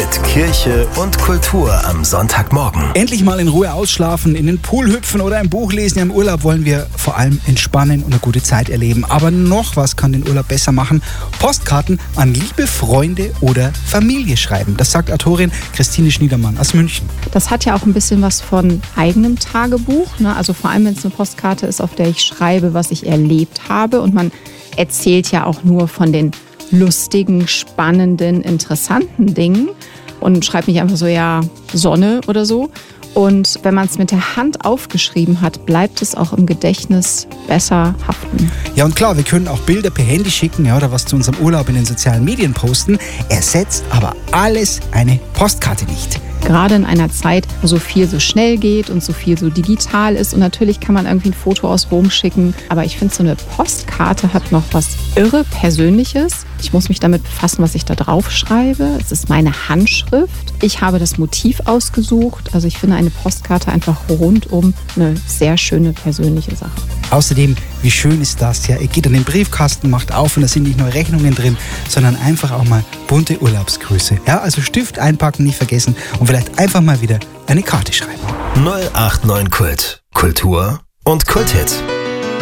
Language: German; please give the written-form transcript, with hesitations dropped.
mit Kirche und Kultur am Sonntagmorgen. Endlich mal in Ruhe ausschlafen, in den Pool hüpfen oder ein Buch lesen. Ja, im Urlaub wollen wir vor allem entspannen und eine gute Zeit erleben. Aber noch was kann den Urlaub besser machen. Postkarten an liebe Freunde oder Familie schreiben. Das sagt Autorin Christine Schniedermann aus München. Das hat ja auch ein bisschen was von eigenem Tagebuch. Ne? Also vor allem, wenn es eine Postkarte ist, auf der ich schreibe, was ich erlebt habe. Und man erzählt ja auch nur von den lustigen, spannenden, interessanten Dingen und schreibt nicht einfach so, ja, Sonne oder so. Und wenn man es mit der Hand aufgeschrieben hat, bleibt es auch im Gedächtnis besser haften. Ja, und klar, wir können auch Bilder per Handy schicken, ja, oder was zu unserem Urlaub in den sozialen Medien posten. Ersetzt aber alles eine Postkarte nicht. Gerade in einer Zeit, wo so viel so schnell geht und so viel so digital ist. Und natürlich kann man irgendwie ein Foto aus Rom schicken. Aber ich finde, so eine Postkarte hat noch was irre Persönliches. Ich muss mich damit befassen, was ich da drauf schreibe. Es ist meine Handschrift. Ich habe das Motiv ausgesucht. Also ich finde eine Postkarte einfach rundum eine sehr schöne persönliche Sache. Außerdem, wie schön ist das? Ja, ihr geht an den Briefkasten, macht auf und da sind nicht nur Rechnungen drin, sondern einfach auch mal bunte Urlaubsgrüße. Ja, also Stift einpacken, nicht vergessen und vielleicht einfach mal wieder eine Karte schreiben. 089 Kult. Kultur und Kulthit.